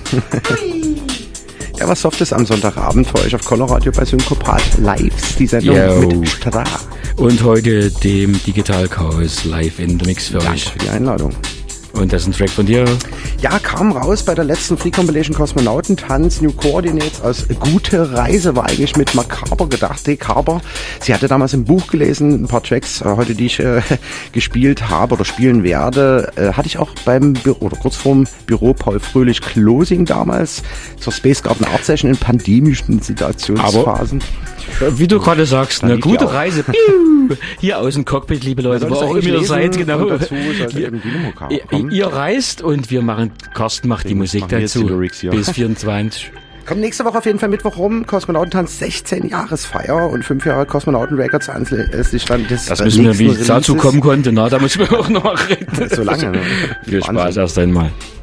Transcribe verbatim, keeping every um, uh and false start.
Ja, was Softes am Sonntagabend für euch auf Coloradio bei Synkopat Live, die Sendung Yo. mit Stra. Und heute dem Digital Chaos live in the Mix für Danke euch. für die Einladung. Und das ist ein Track von dir? Ja, kam raus bei der letzten Free Compilation Kosmonautentanz. New Coordinates aus Gute Reise war eigentlich mit Makaber gedacht. Die Carber, sie hatte damals im Buch gelesen, ein paar Tracks, äh, heute die ich äh, gespielt habe oder spielen werde, äh, hatte ich auch beim Büro, oder kurz vorm Büro Paul Fröhlich Closing damals zur Space Garden Art Session in pandemischen Situationsphasen. Aber, wie du gerade sagst, eine gute auch. Reise. Hier aus dem Cockpit, liebe Leute, ja, wo auch immer ihr seid, genau. Dazu ihr, ihr, ihr reist und wir machen, Carsten macht die Musik dazu. Bis vierundzwanzig. Kommt nächste Woche auf jeden Fall Mittwoch rum, Kosmonautentanz sechzehn Jahresfeier und fünf Jahre Kosmonauten Records anlässlich stand des Das müssen wir, wie es dazu kommen konnte, na, da müssen wir auch noch reden. So lange, ne? Viel Spaß erst einmal.